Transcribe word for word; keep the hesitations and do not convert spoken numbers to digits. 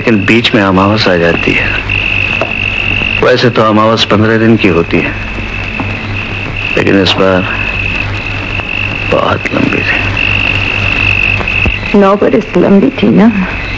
लेकिन बीच में अमावस आ जाती है। वैसे तो अमावस पंद्रह दिन की होती है, लेकिन इस बार बहुत लंबी थी। नौ बरस लंबी थी ना।